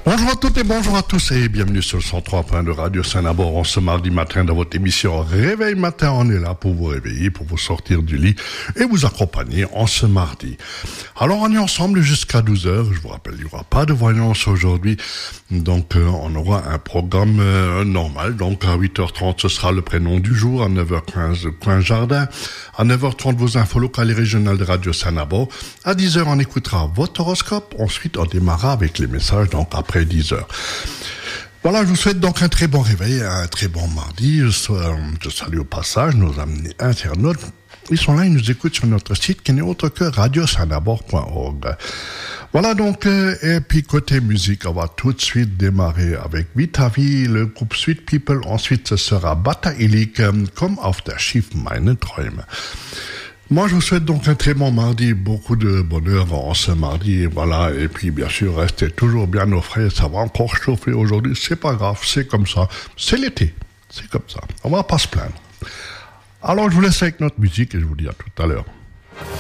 Bonjour à toutes et bonjour à tous et bienvenue sur le 103.1 de Radio Saint-Nabor en ce mardi matin dans votre émission Réveil Matin. On est là pour vous réveiller, pour vous sortir du lit et vous accompagner en ce mardi. Alors on est ensemble jusqu'à 12h. Je vous rappelle, il n'y aura pas de voyance aujourd'hui. Donc on aura un programme normal. Donc à 8h30 ce sera le prénom du jour, à 9h15 le coin jardin, à 9h30 vos infos locales et régionales de Radio Saint-Nabor. À 10h on écoutera votre horoscope. Ensuite on démarrera avec les messages donc après 10h. Voilà, je vous souhaite donc un très bon réveil, un très bon mardi. Je salue au passage nos amis internautes. Ils sont là, ils nous écoutent sur notre site qui n'est autre que radiosaint-nabor.org. Voilà donc, et puis côté musique, on va tout de suite démarrer avec Vitavi, le groupe Sweet People. Ensuite, ce sera Bata Illik, comme auf der Schiff meine Träume. Moi, je vous souhaite donc un très bon mardi, beaucoup de bonheur en ce mardi, voilà, et puis bien sûr, restez toujours bien au frais, ça va encore chauffer aujourd'hui, c'est pas grave, c'est comme ça, c'est l'été, c'est comme ça, on va pas se plaindre. Alors, je vous laisse avec notre musique et je vous dis à tout à l'heure.